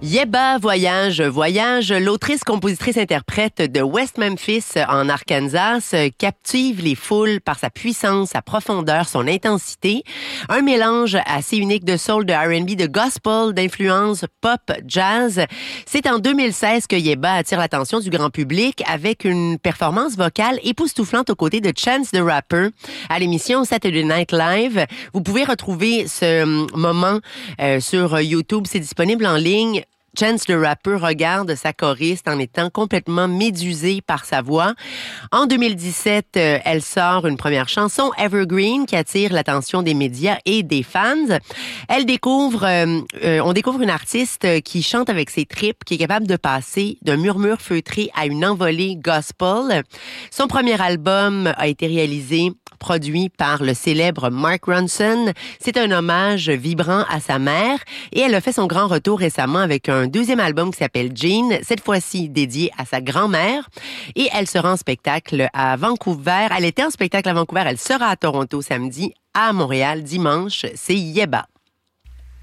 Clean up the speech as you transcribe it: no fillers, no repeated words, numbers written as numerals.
Yeba voyage. L'autrice, compositrice, interprète de West Memphis en Arkansas captive les foules par sa puissance, sa profondeur, son intensité. Un mélange assez unique de soul, de R&B, de gospel, d'influence pop, jazz. C'est en 2016 que Yeba attire l'attention du grand public avec une performance vocale époustouflante aux côtés de Chance the Rapper à l'émission Saturday Night Live. Vous pouvez retrouver ce moment sur YouTube. C'est disponible en ligne. Chance the Rapper regarde sa choriste en étant complètement médusée par sa voix. En 2017, elle sort une première chanson, Evergreen, qui attire l'attention des médias et des fans. On découvre une artiste qui chante avec ses tripes, qui est capable de passer d'un murmure feutré à une envolée gospel. Son premier album a été produit par le célèbre Mark Ronson. C'est un hommage vibrant à sa mère et elle a fait son grand retour récemment avec un deuxième album qui s'appelle Jean, cette fois-ci dédié à sa grand-mère. Et elle sera en spectacle à Vancouver. Elle était en spectacle à Vancouver, elle sera à Toronto samedi, à Montréal dimanche. C'est Yeba.